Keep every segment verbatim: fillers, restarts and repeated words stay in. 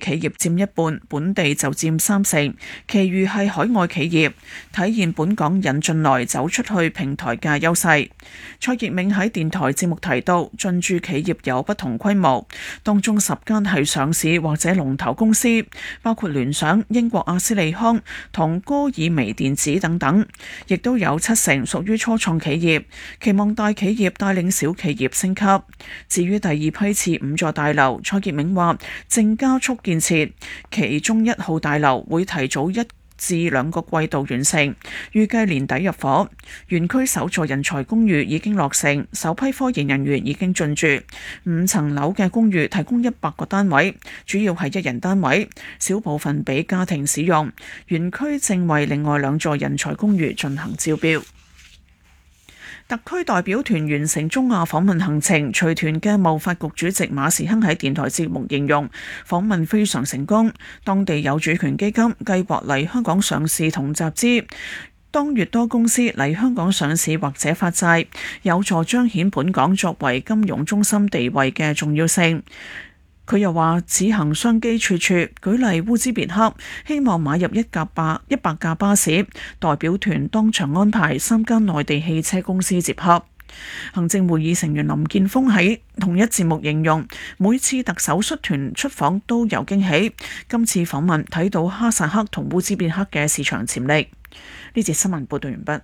企業佔一半，本地就佔三成，其餘係海外企業，體現本港引進來走出去平台嘅優勢。蔡奕明喺電台節目提到，進駐企業有不同規模，當中十間係上市或者龍頭公司，包括聯想、英國阿斯利康同歌爾微電子等等，亦都有七成屬於初創企業，期望大企業帶領小企業升級。至於第二批次五座大樓，蔡傑明話正加速建設，其中一號大樓會提早一至兩個季度完成，預計年底入伙。園區首座人才公寓已經落成，首批科研人員已經進駐。五層樓嘅公寓提供一百個單位，主要係一人單位，小部分俾家庭使用。園區正為另外兩座人才公寓進行招標。特區代表團完成中亞訪問行程，隨團嘅貿發局主席馬時亨喺電台節目形容訪問非常成功，當地有主權基金計劃嚟香港上市同集資，當越多公司嚟香港上市或者發債，有助彰顯本港作為金融中心地位嘅重要性。佢又話此行商機處處，舉例烏茲別克希望買入一架巴一百架巴士，代表團當場安排三間內地汽車公司接洽。行政會議成員林健鋒喺同一節目形容，每次特首率團出訪都有驚喜，今次訪問睇到哈薩克同烏茲別克嘅市場潛力。呢節新聞報道完畢。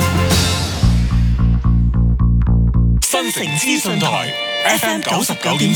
新城資訊台 F M 九十九點